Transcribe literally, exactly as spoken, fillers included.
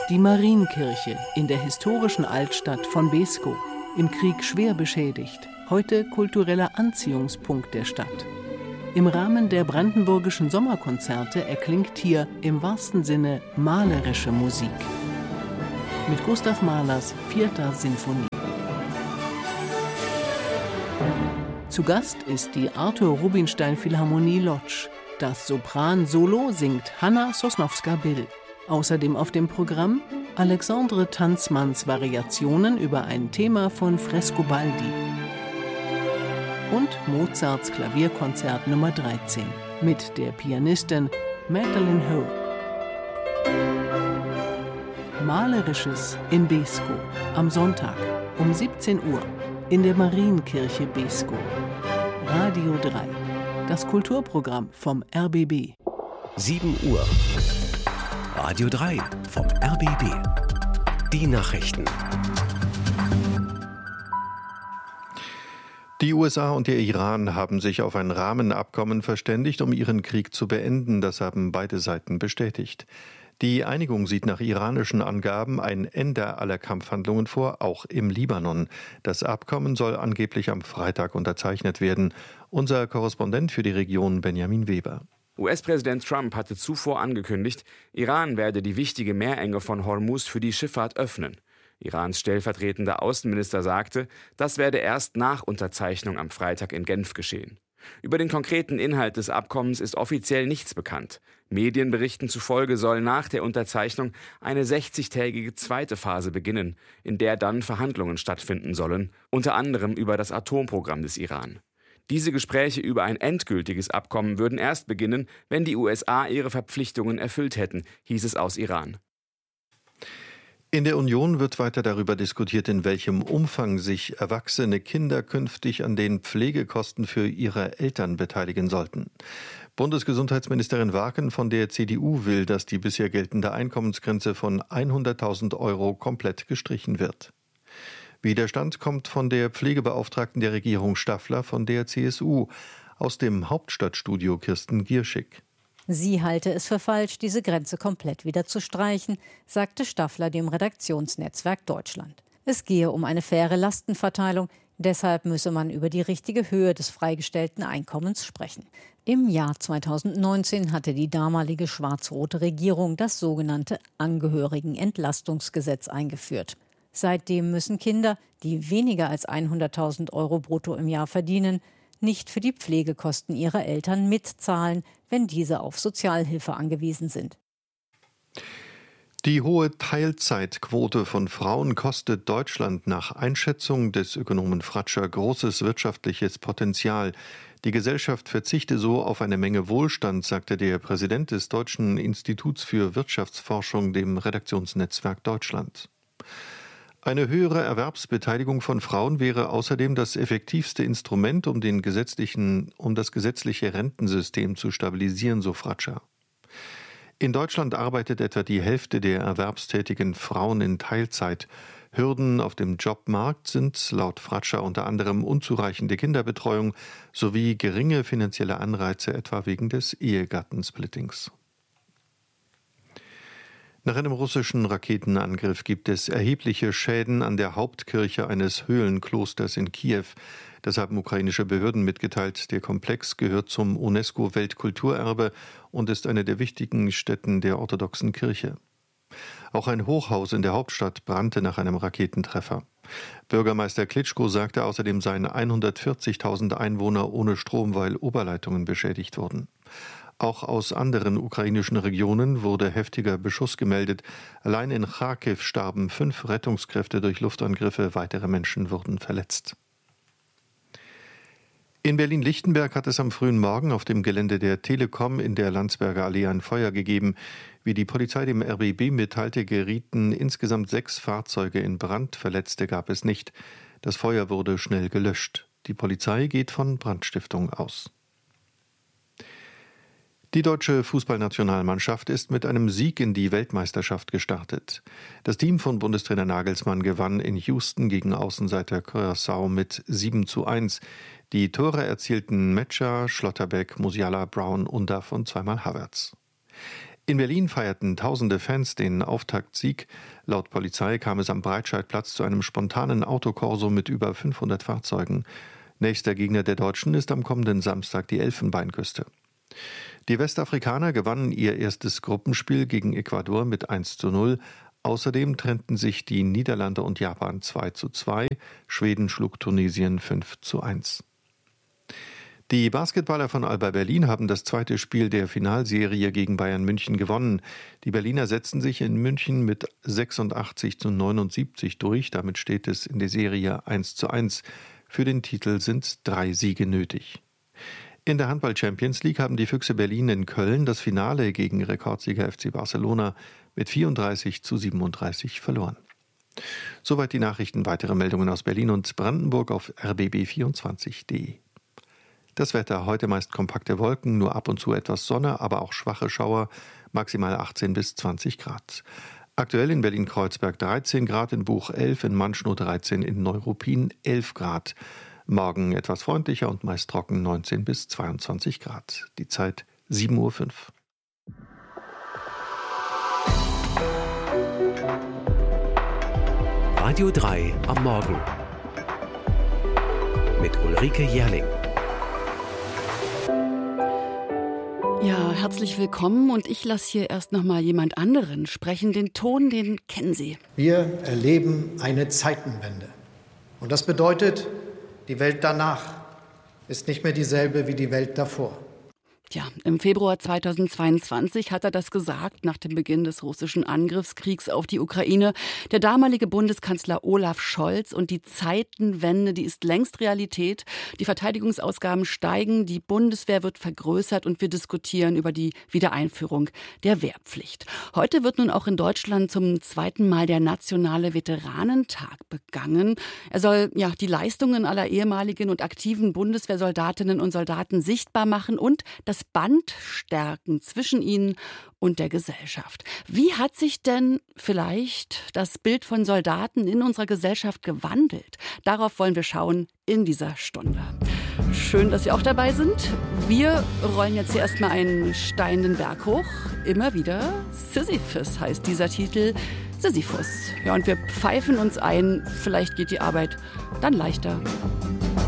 Die Marienkirche in der historischen Altstadt von Beeskow, im Krieg schwer beschädigt, heute kultureller Anziehungspunkt der Stadt. Im Rahmen der brandenburgischen Sommerkonzerte erklingt hier im wahrsten Sinne malerische Musik. Mit Gustav Mahlers vierter Sinfonie. Zu Gast ist die Arthur Rubinstein Philharmonie Łódź. Das Sopran-Solo singt Hanna Sosnowska-Bill. Außerdem auf dem Programm Alexandre Tanzmanns Variationen über ein Thema von Frescobaldi. Und Mozarts Klavierkonzert Nummer dreizehn mit der Pianistin Madeleine Ho. Malerisches in Beeskow am Sonntag um siebzehn Uhr in der Marienkirche Beeskow. Radio drei, das Kulturprogramm vom R B B. sieben Uhr. Radio drei vom R B B. Die Nachrichten. Die U S A und der Iran haben sich auf ein Rahmenabkommen verständigt, um ihren Krieg zu beenden. Das haben beide Seiten bestätigt. Die Einigung sieht nach iranischen Angaben ein Ende aller Kampfhandlungen vor, auch im Libanon. Das Abkommen soll angeblich am Freitag unterzeichnet werden. Unser Korrespondent für die Region Benjamin Weber. U S-Präsident Trump hatte zuvor angekündigt, Iran werde die wichtige Meerenge von Hormuz für die Schifffahrt öffnen. Irans stellvertretender Außenminister sagte, das werde erst nach Unterzeichnung am Freitag in Genf geschehen. Über den konkreten Inhalt des Abkommens ist offiziell nichts bekannt. Medienberichten zufolge soll nach der Unterzeichnung eine sechzigtägige zweite Phase beginnen, in der dann Verhandlungen stattfinden sollen, unter anderem über das Atomprogramm des Iran. Diese Gespräche über ein endgültiges Abkommen würden erst beginnen, wenn die U S A ihre Verpflichtungen erfüllt hätten, hieß es aus Iran. In der Union wird weiter darüber diskutiert, in welchem Umfang sich erwachsene Kinder künftig an den Pflegekosten für ihre Eltern beteiligen sollten. Bundesgesundheitsministerin Waken von der C D U will, dass die bisher geltende Einkommensgrenze von hunderttausend Euro komplett gestrichen wird. Widerstand kommt von der Pflegebeauftragten der Regierung Staffler von der C S U. Aus dem Hauptstadtstudio Kirsten Gierschig. Sie halte es für falsch, diese Grenze komplett wieder zu streichen, sagte Staffler dem Redaktionsnetzwerk Deutschland. Es gehe um eine faire Lastenverteilung, deshalb müsse man über die richtige Höhe des freigestellten Einkommens sprechen. Im Jahr zweitausendneunzehn hatte die damalige schwarz-rote Regierung das sogenannte Angehörigenentlastungsgesetz eingeführt. Seitdem müssen Kinder, die weniger als hunderttausend Euro brutto im Jahr verdienen, nicht für die Pflegekosten ihrer Eltern mitzahlen, wenn diese auf Sozialhilfe angewiesen sind. Die hohe Teilzeitquote von Frauen kostet Deutschland nach Einschätzung des Ökonomen Fratscher großes wirtschaftliches Potenzial. Die Gesellschaft verzichte so auf eine Menge Wohlstand, sagte der Präsident des Deutschen Instituts für Wirtschaftsforschung dem Redaktionsnetzwerk Deutschland. Eine höhere Erwerbsbeteiligung von Frauen wäre außerdem das effektivste Instrument, um, den gesetzlichen, um das gesetzliche Rentensystem zu stabilisieren, so Fratscher. In Deutschland arbeitet etwa die Hälfte der erwerbstätigen Frauen in Teilzeit. Hürden auf dem Jobmarkt sind laut Fratscher unter anderem unzureichende Kinderbetreuung sowie geringe finanzielle Anreize, etwa wegen des Ehegattensplittings. Nach einem russischen Raketenangriff gibt es erhebliche Schäden an der Hauptkirche eines Höhlenklosters in Kiew. Das haben ukrainische Behörden mitgeteilt. Der Komplex gehört zum UNESCO-Weltkulturerbe und ist eine der wichtigen Stätten der orthodoxen Kirche. Auch ein Hochhaus in der Hauptstadt brannte nach einem Raketentreffer. Bürgermeister Klitschko sagte, außerdem seien hundertvierzigtausend Einwohner ohne Strom, weil Oberleitungen beschädigt wurden. Auch aus anderen ukrainischen Regionen wurde heftiger Beschuss gemeldet. Allein in Charkiw starben fünf Rettungskräfte durch Luftangriffe, weitere Menschen wurden verletzt. In Berlin-Lichtenberg hat es am frühen Morgen auf dem Gelände der Telekom in der Landsberger Allee ein Feuer gegeben. Wie die Polizei dem R B B mitteilte, gerieten insgesamt sechs Fahrzeuge in Brand. Verletzte gab es nicht. Das Feuer wurde schnell gelöscht. Die Polizei geht von Brandstiftung aus. Die deutsche Fußballnationalmannschaft ist mit einem Sieg in die Weltmeisterschaft gestartet. Das Team von Bundestrainer Nagelsmann gewann in Houston gegen Außenseiter Curaçao mit sieben zu eins. Die Tore erzielten Metscher, Schlotterbeck, Musiala, Brown, Undav und zweimal Havertz. In Berlin feierten tausende Fans den Auftaktsieg. Laut Polizei kam es am Breitscheidplatz zu einem spontanen Autokorso mit über fünfhundert Fahrzeugen. Nächster Gegner der Deutschen ist am kommenden Samstag die Elfenbeinküste. Die Westafrikaner gewannen ihr erstes Gruppenspiel gegen Ecuador mit eins zu null. Außerdem trennten sich die Niederlande und Japan zwei zu zwei. Schweden schlug Tunesien fünf zu eins. Die Basketballer von Alba Berlin haben das zweite Spiel der Finalserie gegen Bayern München gewonnen. Die Berliner setzten sich in München mit sechsundachtzig zu neunundsiebzig durch. Damit steht es in der Serie eins zu eins. Für den Titel sind drei Siege nötig. In der Handball-Champions League haben die Füchse Berlin in Köln das Finale gegen Rekordsieger F C Barcelona mit vierunddreißig zu siebenunddreißig verloren. Soweit die Nachrichten. Weitere Meldungen aus Berlin und Brandenburg auf r b b vierundzwanzig punkt d e. Das Wetter: heute meist kompakte Wolken, nur ab und zu etwas Sonne, aber auch schwache Schauer, maximal achtzehn bis zwanzig Grad. Aktuell in Berlin-Kreuzberg dreizehn Grad, in Buch elf, in Manschnow dreizehn, in Neuruppin elf Grad. Morgen etwas freundlicher und meist trocken, neunzehn bis zweiundzwanzig Grad. Die Zeit sieben Uhr fünf. Radio drei am Morgen mit Ulrike Jährling. Ja, herzlich willkommen, und ich lasse hier erst noch mal jemand anderen sprechen. Den Ton, den kennen Sie. Wir erleben eine Zeitenwende. Und das bedeutet, die Welt danach ist nicht mehr dieselbe wie die Welt davor. Ja, im Februar zweitausendzweiundzwanzig hat er das gesagt, nach dem Beginn des russischen Angriffskriegs auf die Ukraine. Der damalige Bundeskanzler Olaf Scholz. Und die Zeitenwende, die ist längst Realität. Die Verteidigungsausgaben steigen, die Bundeswehr wird vergrößert und wir diskutieren über die Wiedereinführung der Wehrpflicht. Heute wird nun auch in Deutschland zum zweiten Mal der nationale Veteranentag begangen. Er soll ja die Leistungen aller ehemaligen und aktiven Bundeswehrsoldatinnen und Soldaten sichtbar machen und das Band stärken zwischen ihnen und der Gesellschaft. Wie hat sich denn vielleicht das Bild von Soldaten in unserer Gesellschaft gewandelt? Darauf wollen wir schauen in dieser Stunde. Schön, dass Sie auch dabei sind. Wir rollen jetzt hier erstmal einen Stein den Berg hoch. Immer wieder Sisyphus heißt dieser Titel. Sisyphus. Ja, und wir pfeifen uns ein. Vielleicht geht die Arbeit dann leichter.